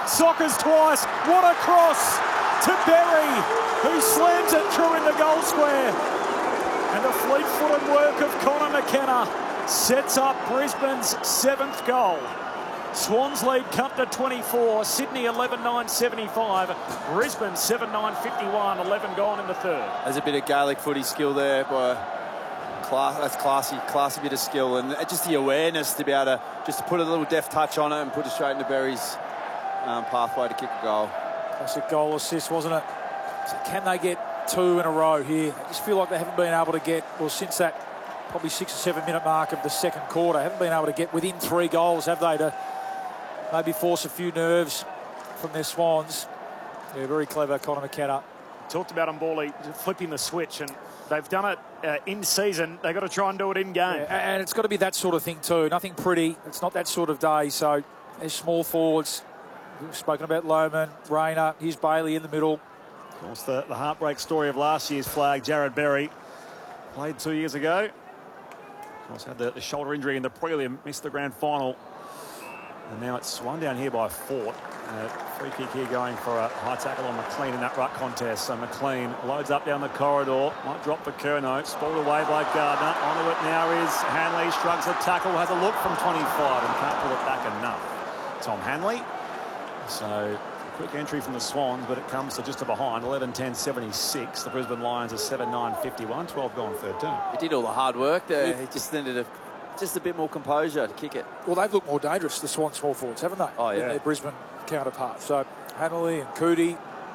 Sockers twice. What a cross to Berry, who slams it through in the goal square. And the fleet-footed work of Connor McKenna sets up Brisbane's 7th goal. Swans lead Cup to 24. Sydney 11-9-75. Brisbane 7-9-51. 11 gone in the third. There's a bit of Gaelic footy skill there, but that's classy bit of skill, and just the awareness to be able to just put a little deft touch on it and put it straight into Berry's pathway to kick a goal. Classic goal assist, wasn't it? So can they get 2 in a row here? I just feel like they haven't been able to get, well, since that probably 6 or 7 minute mark of the second quarter, haven't been able to get within 3 goals, have they, to maybe force a few nerves from their Swans. Yeah, very clever, Connor McKenna. Talked about Mboli flipping the switch, and they've done it in season. They've got to try and do it in game. Yeah, and it's got to be that sort of thing too. Nothing pretty. It's not that sort of day. So there's small forwards. We've spoken about Lohman, Rayner. Here's Bailey in the middle. Of course, the heartbreak story of last year's flag, Jared Berry, played 2 years ago. Of course, had the shoulder injury in the prelim, missed the grand final. And now it's swung down here by Fort. Free kick here going for a high tackle on McLean in that ruck contest. So McLean loads up down the corridor, might drop for Curnow, spoiled away by Gardner. Onto it now is Hanley, shrugs the tackle, has a look from 25 and can't pull it back enough. Tom Hanley. So quick entry from the Swans, but it comes to just a behind, 11-10-76. The Brisbane Lions are 7-9-51, 12 gone third term. He did all the hard work there. He just needed just a bit more composure to kick it. Well, they've looked more dangerous, the Swans small forwards, haven't they? Oh, yeah. Than their Brisbane counterparts. So Hanley and Cootie.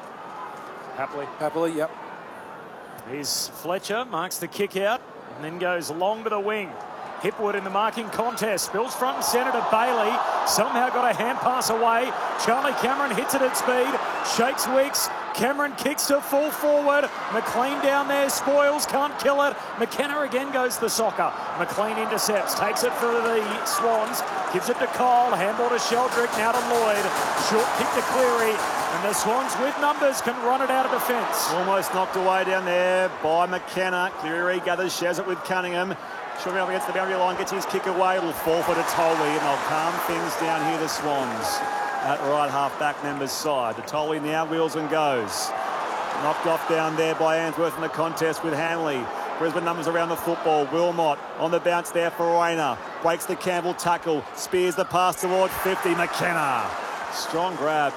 Happily, yep. Here's Fletcher, marks the kick out, and then goes long to the wing. Hipwood in the marking contest, spills front and centre to Bailey, somehow got a hand pass away. Charlie Cameron hits it at speed, shakes Weeks, Cameron kicks to full forward, McLean down there, spoils, can't kill it. McKenna again goes to Soccer. McLean intercepts, takes it for the Swans, gives it to Kyle, handball to Sheldrick, now to Lloyd, short kick to Cleary, and the Swans with numbers can run it out of defence. Almost knocked away down there by McKenna. Cleary gathers, shares it with Cunningham. Should be up against the boundary line, gets his kick away, will fall for Tolly, and they'll calm things down here, the Swans, at right half-back member's side. Tolly now wheels and goes. Knocked off down there by Ainsworth in the contest with Hanley. Brisbane numbers around the football. Wilmot on the bounce there for Rayner. Breaks the Campbell tackle, spears the pass toward 50, McKenna. Strong grab.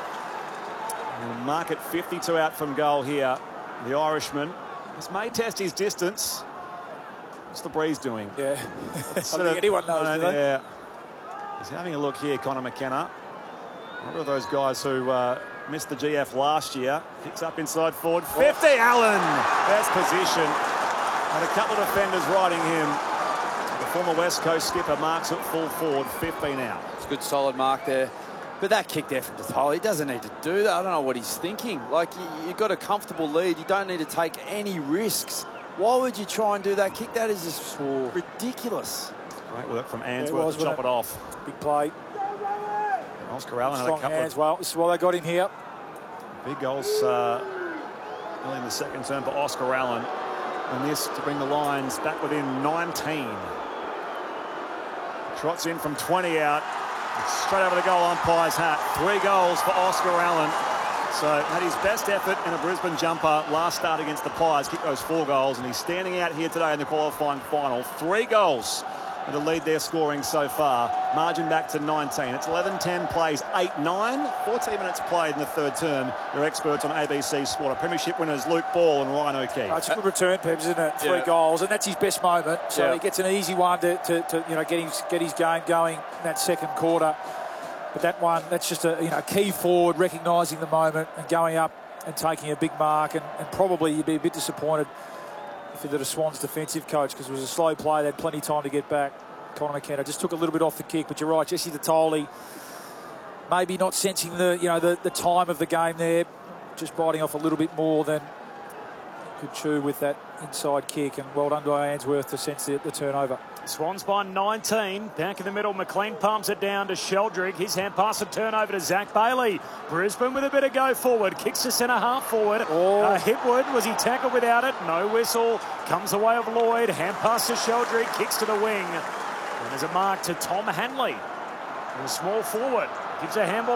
We'll mark it 52 out from goal here. The Irishman. This may test his distance. What's the breeze doing? Yeah. I think anyone knows, do they? Yeah. He's having a look here, Connor McKenna. One of those guys who missed the GF last year. Kicks up inside forward. 50, Allen! Best position. And a couple of defenders riding him. The former West Coast skipper marks it full forward. 15 out. It's a good solid mark there. But that kick there from Tolly, he doesn't need to do that. I don't know what he's thinking. Like, you've got a comfortable lead. You don't need to take any risks. Why would you try and do that kick? That is just ridiculous. Great work from Ainsworth to chop it off. Big play. Oscar Allen had a Strong couple hands. of Well, this is why they got him here. big goals early in the second term for Oscar Allen. And this to bring the Lions back within 19. Trots in from 20 out. Straight over the goal umpire's hat. 3 goals for Oscar Allen. So had his best effort in a Brisbane jumper last start against the Pies. Kicked those 4 goals, and he's standing out here today in the qualifying final. 3 goals and the lead they're scoring so far. Margin back to 19. It's 11-10 plays, 8-9. 14 minutes played in the third term. Your experts on ABC Sport. Premiership winners Luke Ball and Ryan O'Keefe. It's a good return, Pebs, isn't it? 3 goals, and that's his best moment. So he gets an easy one to you know, get his game going in that second quarter. But that one, that's just a key forward recognising the moment and going up and taking a big mark. And probably you'd be a bit disappointed if you're the Swans defensive coach, because it was a slow play. They had plenty of time to get back. Connor McKenna just took a little bit off the kick, but you're right, Jesse Tolly maybe not sensing the time of the game there, just biting off a little bit more than could chew with that inside kick. And well done by Ainsworth to sense the turnover. Swans by 19. Back in the middle, McLean palms it down to Sheldrick. His hand pass and turnover to Zach Bailey. Brisbane with a bit of go forward. Kicks to centre half forward. Hipwood, was he tackled without it? No whistle. Comes away of Lloyd. Hand pass to Sheldrick. Kicks to the wing. And there's a mark to Tom Hanley. And a small forward. Gives a handball.